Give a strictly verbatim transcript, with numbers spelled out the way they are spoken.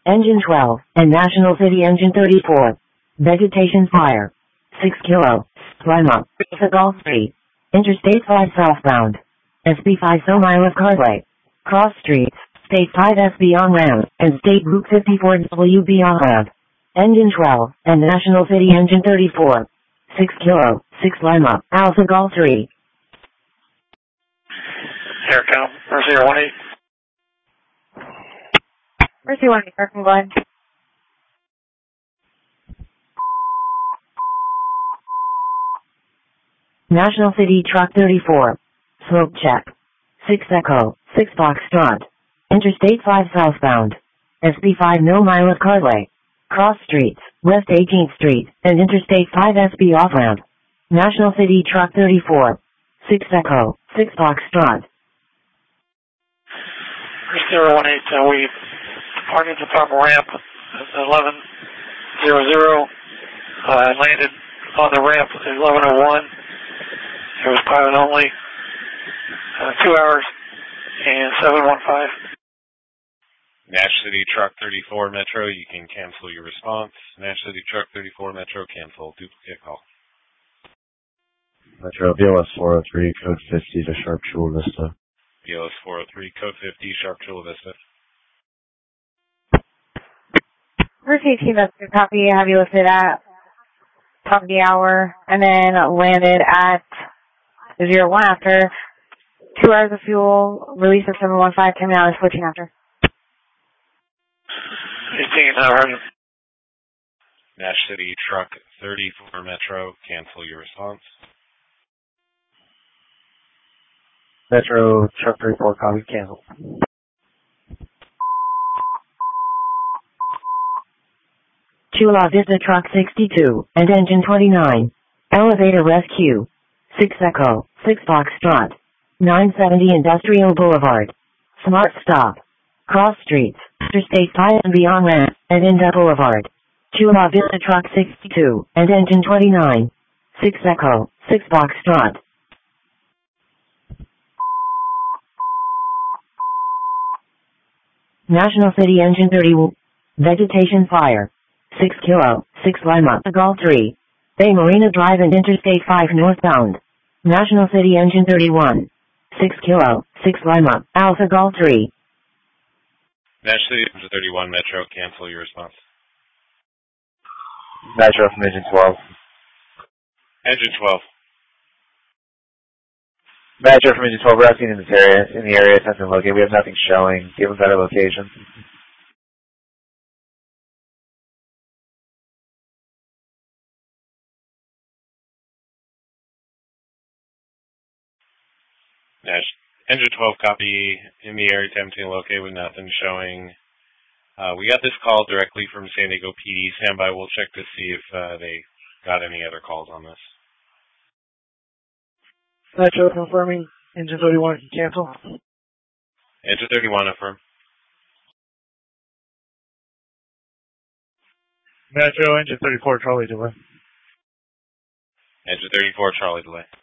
Engine twelve, and National City Engine thirty-four. Vegetation fire. six kilo. Climb up. Golf three. Interstate five southbound. S B five so mile of carway. Cross streets. State five S B on ramp, and State Route fifty-four W B on ramp. Engine twelve, and National City Engine thirty-four. six kilo. six Lima. Alpha Golf three. Aircom, Mercy one eight. Mercy one eight, Aircom, go ahead. National City Truck thirty-four. Smoke check. six Echo. six Foxtrot. Interstate five southbound. S B five no mile of carway. Cross streets, West eighteenth Street, and Interstate five S B off-ramp. National City Truck thirty-four. six Echo. six Foxtrot. zero one eight, uh, we departed the proper ramp at eleven hundred, uh, landed on the ramp at eleven oh one. It was pilot only, uh, two hours and seven one five. Nash City Truck thirty-four Metro, you can cancel your response. Nash City Truck thirty-four Metro, cancel duplicate call. Metro B O S four oh three, code fifty to Sharp Chula Vista. B O S four oh three, code fifty, Sharp Chula Vista. Mercy team, that's a copy. Have you lifted at top of the hour and then landed at zero one after two hours of fuel, release of seven one five, ten hours, switching after. eighteen, hour. Nash City Truck thirty-four Metro, cancel your response. Metro Truck thirty-four, copy, cancel. Chula Vista Truck sixty-two, and Engine twenty-nine. Elevator rescue. six Echo. six Foxtrot. nine seventy Industrial Boulevard. Smart stop. Cross streets. Interstate five and beyond ramp, and Inda Boulevard. Chula Vista Truck sixty-two, and Engine twenty-nine. six Echo. six Foxtrot. National City Engine thirty-one. Vegetation fire. six kilo. six Lima. Golf three. Bay Marina Drive and Interstate five northbound. National City Engine thirty-one. six kilo. six Lima. Alpha Golf three. Nash City Engine thirty-one Metro, cancel your response. Metro from Engine twelve. Engine twelve. Metro from Engine twelve, we're asking in this area, in the area, something located. We have nothing showing. Give a better location. Nash Engine twelve, copy, in the area, attempting to locate with nothing showing. Uh, we got this call directly from San Diego P D. Standby, we'll check to see if uh, they got any other calls on this. Metro confirming, Engine thirty-one can cancel. Engine thirty-one, affirm. Metro, Engine thirty-four, Charlie delay. Engine thirty-four, Charlie delay.